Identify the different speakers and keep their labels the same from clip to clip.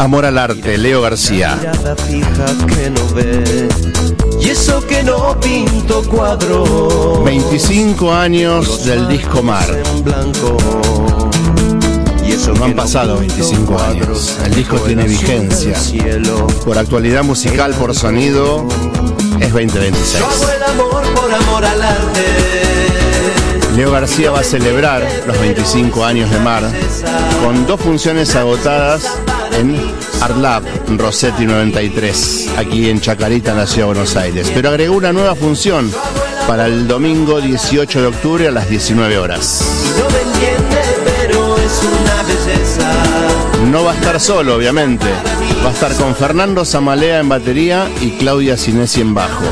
Speaker 1: Amor al arte, Leo García.
Speaker 2: Mirada fija que no ve, y eso que no pinto cuadro.
Speaker 1: 25 años del disco Mar.
Speaker 2: En blanco. Y eso
Speaker 1: No han
Speaker 2: que
Speaker 1: pasado 25 años. El disco tiene vigencia.
Speaker 2: Cielo.
Speaker 1: Por actualidad musical, por sonido, es 2026.
Speaker 2: Yo hago el amor por amor al arte.
Speaker 1: Leo García va a celebrar los 25 años de Mar con 2 funciones agotadas en Art Lab, Rossetti 93, aquí en Chacarita, en la Ciudad de Buenos Aires. Pero agregó una nueva función para el domingo 18 de octubre a las 19 horas.
Speaker 2: No me entiende, pero es una belleza.
Speaker 1: No va a estar solo, obviamente. Va a estar con Fernando Zamalea en batería y Claudia Sinesi en bajo.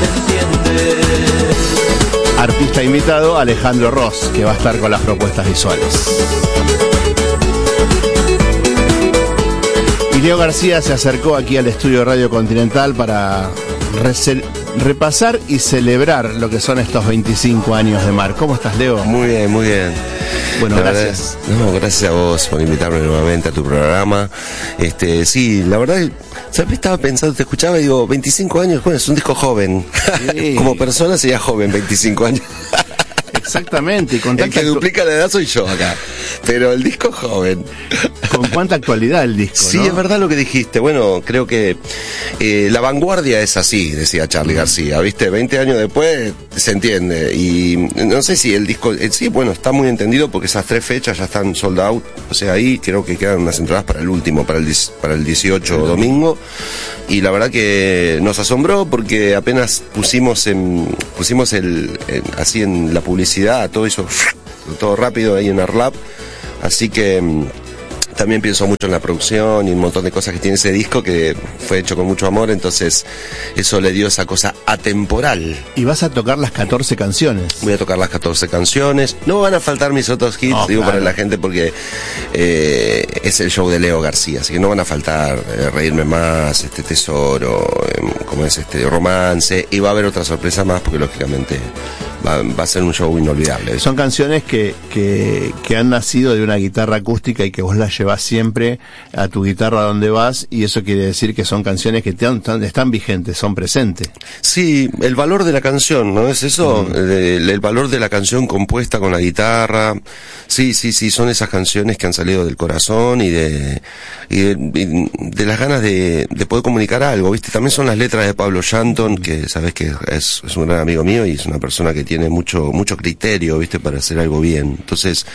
Speaker 1: Artista invitado, Alejandro Ross, que va a estar con las propuestas visuales. Y Leo García se acercó aquí al estudio de Radio Continental para repasar y celebrar lo que son estos 25 años de Mar. ¿Cómo estás, Leo?
Speaker 3: Muy bien, muy bien.
Speaker 1: Bueno,
Speaker 3: la
Speaker 1: gracias.
Speaker 3: Verdad, gracias a vos por invitarme nuevamente a tu programa. Sí, la verdad, ¿sabes? Estaba pensando, te escuchaba y digo, 25 años, bueno, es un disco joven.
Speaker 1: Sí.
Speaker 3: Como persona sería joven, 25 años.
Speaker 1: Exactamente. Y con
Speaker 3: El que duplica la edad soy yo acá. Pero el disco es joven.
Speaker 1: Con cuánta actualidad el disco,
Speaker 3: Sí,
Speaker 1: ¿no?
Speaker 3: es verdad lo que dijiste. Bueno, creo que la vanguardia es así, decía Charly García, ¿viste? 20 años después se entiende. Y no sé si el disco en sí, bueno, está muy entendido porque esas 3 fechas ya están sold out. O sea, ahí creo que quedan unas entradas para el último, para el 18 domingo. Y la verdad que nos asombró porque apenas pusimos así en la publicidad, todo eso, todo rápido ahí en Arlab. Así que también pienso mucho en la producción y un montón de cosas que tiene ese disco que fue hecho con mucho amor, entonces eso le dio esa cosa atemporal.
Speaker 1: Y vas a tocar las 14 canciones.
Speaker 3: Voy a tocar las 14 canciones. No van a faltar mis otros hits,
Speaker 1: No,
Speaker 3: digo,
Speaker 1: claro,
Speaker 3: para la gente porque es el show de Leo García, así que no van a faltar Reírme Más, Tesoro, como es Romance, y va a haber otra sorpresa más porque lógicamente va a ser un show inolvidable.
Speaker 1: Son canciones que han nacido de una guitarra acústica y que vos las llevas siempre a tu guitarra donde vas, y eso quiere decir que son canciones que están vigentes, son presentes.
Speaker 3: Sí, el valor de la canción, ¿no es eso? El valor de la canción compuesta con la guitarra. Sí, son esas canciones que han salido del corazón y de las ganas de poder comunicar algo, ¿viste? También son las letras de Pablo Shanton, que sabes que es un gran amigo mío y es una persona que tiene mucho criterio, ¿viste? Para hacer algo bien. Entonces,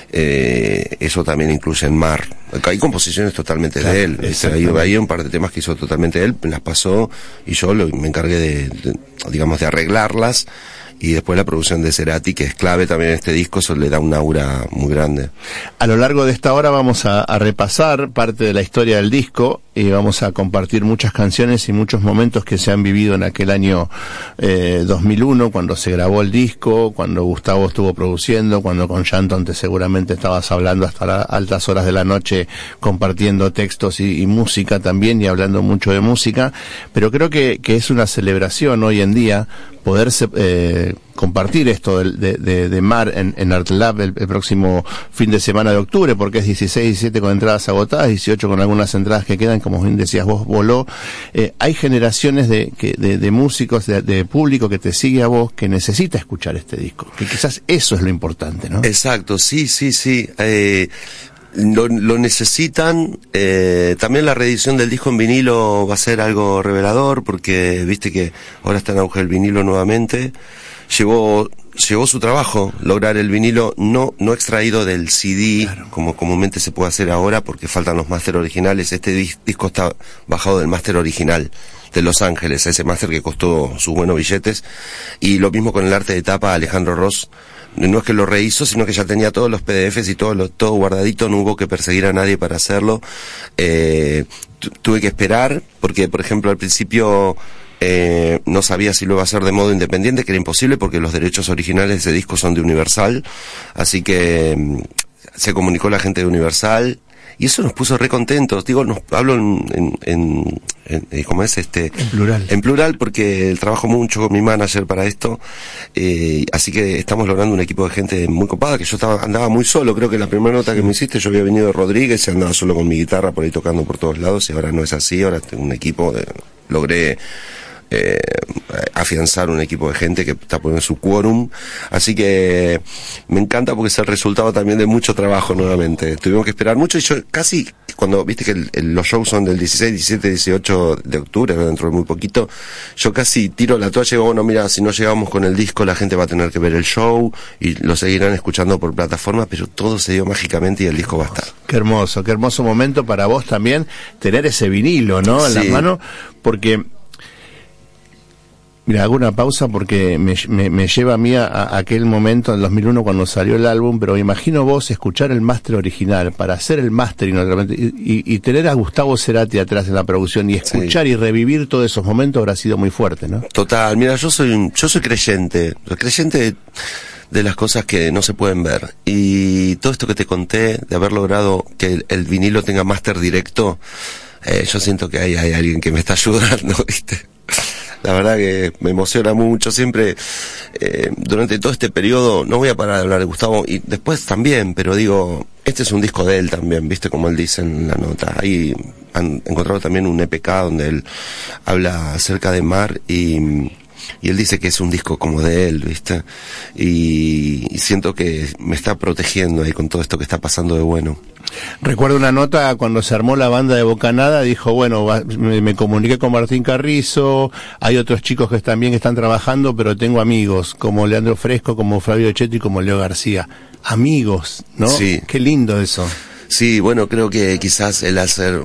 Speaker 3: eso también incluye en Mar. Hay composiciones totalmente de él. Hay un par de temas que hizo totalmente de él, me las pasó y yo me encargué de arreglarlas. Y después la producción de Cerati, que es clave también en este disco, eso le da un aura muy grande. A
Speaker 1: lo largo de esta hora vamos a repasar parte de la historia del disco y vamos a compartir muchas canciones y muchos momentos que se han vivido en aquel año 2001, cuando se grabó el disco, cuando Gustavo estuvo produciendo, cuando con Shanton seguramente estabas hablando hasta las altas horas de la noche, compartiendo textos y música también, y hablando mucho de música. Pero creo que es una celebración hoy en día poderse compartir esto de Mar en Art Lab el próximo fin de semana de octubre, porque es 16, 17 con entradas agotadas, 18 con algunas entradas que quedan, como bien decías vos, voló. Hay generaciones de músicos, de público que te sigue a vos, que necesita escuchar este disco, que quizás eso es lo importante, ¿no?
Speaker 3: Exacto, sí. Lo necesitan. También la reedición del disco en vinilo va a ser algo revelador, porque viste que ahora está en auge el vinilo nuevamente. Llevó su trabajo lograr el vinilo no extraído del CD, claro, como comúnmente se puede hacer ahora, porque faltan los máster originales. Este disco está bajado del máster original de Los Ángeles, ese máster que costó sus buenos billetes. Y lo mismo con el arte de tapa, Alejandro Ross. No es que lo rehizo, sino que ya tenía todos los PDFs y todo guardadito, no hubo que perseguir a nadie para hacerlo. Tuve que esperar, porque por ejemplo al principio no sabía si lo iba a hacer de modo independiente, que era imposible porque los derechos originales de ese disco son de Universal, así que se comunicó la gente de Universal Y eso nos puso re contentos. Digo, hablo ¿cómo es este?
Speaker 1: En plural.
Speaker 3: En plural, porque trabajo mucho con mi manager para esto, así que estamos logrando un equipo de gente muy copada, que yo andaba muy solo. Creo que la primera nota que me hiciste, yo había venido de Rodríguez y andaba solo con mi guitarra por ahí tocando por todos lados, y ahora no es así. Ahora tengo un equipo, logré afianzar un equipo de gente que está poniendo su quórum, así que me encanta porque es el resultado también de mucho trabajo. Nuevamente tuvimos que esperar mucho, y yo casi, cuando viste que los shows son del 16, 17, 18 de octubre, dentro de muy poquito, yo casi tiro la toalla y digo, bueno, mira, si no llegamos con el disco, la gente va a tener que ver el show y lo seguirán escuchando por plataforma, pero todo se dio mágicamente y el disco va a estar.
Speaker 1: Qué hermoso momento para vos también tener ese vinilo, ¿no? En las manos, porque mira, hago una pausa porque me lleva a mí a aquel momento, en 2001, cuando salió el álbum, pero imagino vos escuchar el máster original, para hacer el mastering y tener a Gustavo Cerati atrás en la producción, y escuchar y revivir todos esos momentos habrá sido muy fuerte, ¿no?
Speaker 3: Total, mira, yo soy creyente de las cosas que no se pueden ver, y todo esto que te conté, de haber logrado que el vinilo tenga máster directo, yo siento que hay alguien que me está ayudando, ¿viste? La verdad que me emociona mucho siempre. Durante todo este periodo, no voy a parar de hablar de Gustavo, y después también, pero digo, este es un disco de él también, viste, como él dice en la nota. Ahí han encontrado también un EPK donde él habla acerca de Mar, y él dice que es un disco como de él, viste, y siento que me está protegiendo ahí con todo esto que está pasando de bueno.
Speaker 1: Recuerdo una nota cuando se armó la banda de Bocanada, dijo, bueno, me comuniqué con Martín Carrizo, hay otros chicos que también están trabajando, pero tengo amigos, como Leandro Fresco, como Flavio Chetti, como Leo García. Amigos, ¿no?
Speaker 3: Sí.
Speaker 1: Qué lindo eso.
Speaker 3: Sí, bueno, creo que quizás el hacer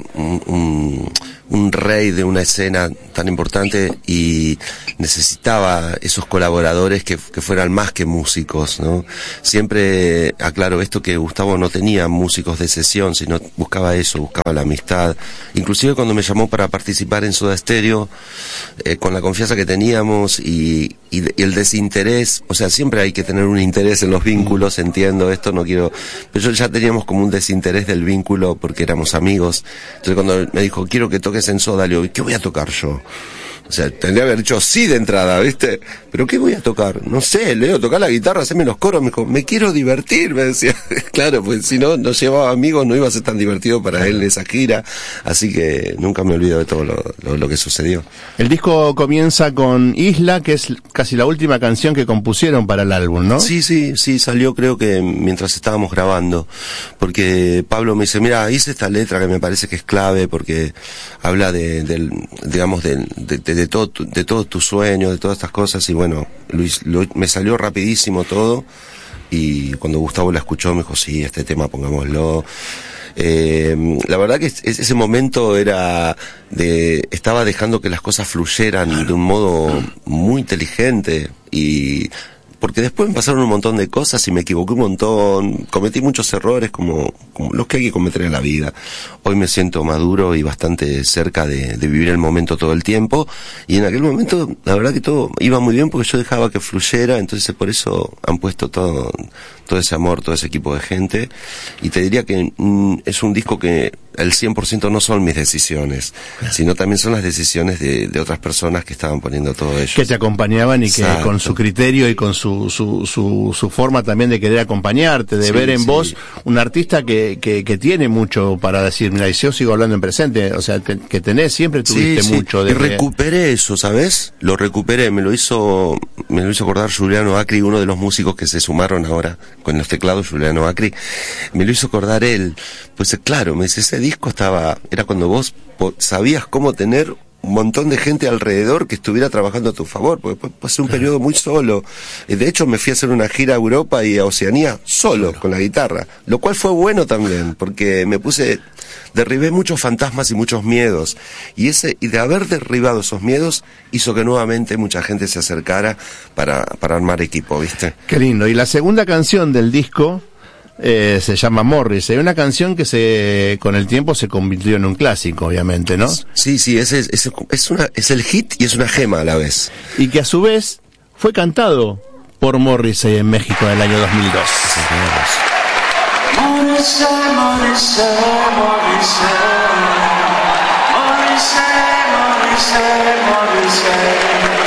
Speaker 3: un rey de una escena tan importante, y necesitaba esos colaboradores que fueran más que músicos, ¿no? Siempre aclaro esto, que Gustavo no tenía músicos de sesión, sino buscaba eso, buscaba la amistad. Inclusive cuando me llamó para participar en Soda Stereo, con la confianza que teníamos y el desinterés, o sea, siempre hay que tener un interés en los vínculos, entiendo esto, no quiero, pero ya teníamos como un desinterés del vínculo porque éramos amigos. Entonces cuando me dijo, quiero que toques en Soda, le digo, ¿y qué voy a tocar yo? O sea, tendría que haber dicho sí de entrada, ¿viste? ¿Pero qué voy a tocar? No sé, le digo, tocar la guitarra, hacerme los coros. Me dijo, me quiero divertir, me decía. Claro, pues si no llevaba amigos, no iba a ser tan divertido para él esa gira. Así que nunca me olvido de todo lo que sucedió.
Speaker 1: El disco comienza con Isla, que es casi la última canción que compusieron para el álbum, ¿no?
Speaker 3: Sí, salió creo que mientras estábamos grabando. Porque Pablo me dice, mira, hice esta letra que me parece que es clave, porque habla de todos tus sueños, de todas estas cosas, y bueno, Luis, me salió rapidísimo todo, y cuando Gustavo la escuchó me dijo, sí, este tema pongámoslo. La verdad que ese momento estaba dejando que las cosas fluyeran de un modo muy inteligente, y porque después me pasaron un montón de cosas y me equivoqué un montón, cometí muchos errores como los que hay que cometer en la vida. Hoy me siento maduro y bastante cerca de vivir el momento todo el tiempo, y en aquel momento la verdad que todo iba muy bien porque yo dejaba que fluyera, entonces por eso han puesto todo ese amor, todo ese equipo de gente, y te diría que es un disco que el 100% no son mis decisiones, sino también son las decisiones de otras personas que estaban poniendo todo ello.
Speaker 1: Que te acompañaban y que
Speaker 3: Exacto.
Speaker 1: Con su criterio y con su forma también de querer acompañarte, de ver en vos un artista que tiene mucho para decir, mira, y yo sigo hablando en presente, o sea, que tenés, siempre tuviste mucho de...
Speaker 3: Y recuperé eso, ¿sabes? Lo recuperé, me lo hizo acordar Juliano Acri, uno de los músicos que se sumaron ahora con los teclados, Juliano Acri, me lo hizo acordar él. Pues claro, me dice, ese disco era cuando vos sabías cómo tener un montón de gente alrededor que estuviera trabajando a tu favor, porque después pasé un periodo muy solo. De hecho, me fui a hacer una gira a Europa y a Oceanía solo, con la guitarra, lo cual fue bueno también, porque derribé muchos fantasmas y muchos miedos, y de haber derribado esos miedos hizo que nuevamente mucha gente se acercara para armar equipo, ¿viste?
Speaker 1: Qué lindo. Y la segunda canción del disco se llama Morris, una canción que con el tiempo se convirtió en un clásico, obviamente, ¿no?
Speaker 3: Sí, es el hit y es una gema a la vez.
Speaker 1: Y que a su vez fue cantado por Morrissey en México en el año 2002.
Speaker 2: Morrissey, Morrissey, Morrissey, Morrissey, Morrissey, Morrissey.